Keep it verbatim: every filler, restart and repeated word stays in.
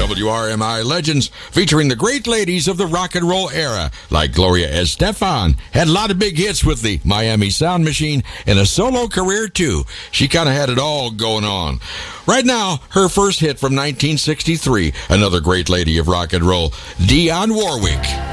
W R M I Legends, featuring the great ladies of the rock and roll era, like Gloria Estefan. Had a lot of big hits with the Miami Sound Machine and a solo career, too. She kind of had it all going on. Right now, her first hit from nineteen sixty-three, another great lady of rock and roll, Dionne Warwick.